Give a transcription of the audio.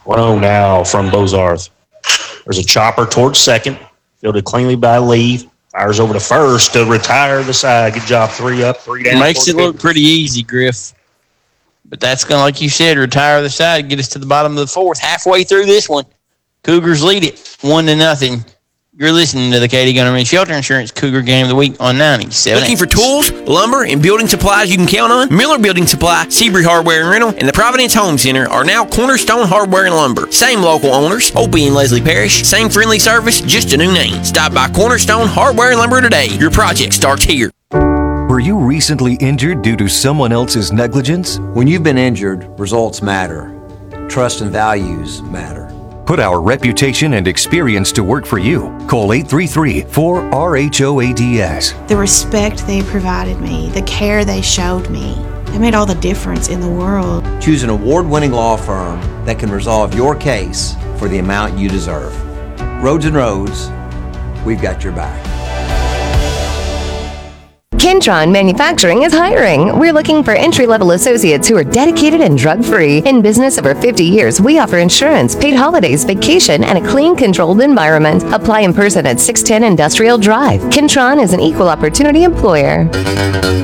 1-0 now from Bozarth. There's a chopper towards second. Fielded cleanly by Lee. Fires over to first to retire the side. Good job. 3 up, 3 down. Makes it look pretty easy, Griff. But that's going to, like you said, retire the side, get us to the bottom of the fourth. Halfway through this one, Cougars lead it 1-0. You're listening to the Katie Gunnerman Shelter Insurance Cougar Game of the Week on 97. Looking for tools, lumber, and building supplies you can count on? Miller Building Supply, Seabury Hardware and Rental, and the Providence Home Center are now Cornerstone Hardware and Lumber. Same local owners, Opie and Leslie Parrish. Same friendly service, just a new name. Stop by Cornerstone Hardware and Lumber today. Your project starts here. Were you recently injured due to someone else's negligence? When you've been injured, results matter. Trust and values matter. Put our reputation and experience to work for you. Call 833-4RHOADS. The respect they provided me, the care they showed me, it made all the difference in the world. Choose an award-winning law firm that can resolve your case for the amount you deserve. Rhodes & Rhodes, we've got your back. Kentron Manufacturing is hiring. We're looking for entry-level associates who are dedicated and drug-free. In business over 50 years, we offer insurance, paid holidays, vacation, and a clean, controlled environment. Apply in person at 610 Industrial Drive. Kentron is an equal opportunity employer.